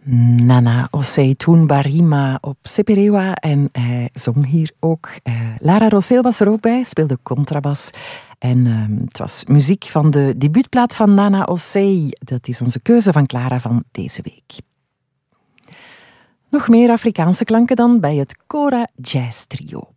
Nana Osei Barima op Seperewa en hij zong hier ook. Lara Rossel was er ook bij, speelde contrabas. En het was muziek van de debuutplaat van Nana Osei. Dat is onze keuze van Clara van deze week. Nog meer Afrikaanse klanken dan bij het Kora Jazz Trio.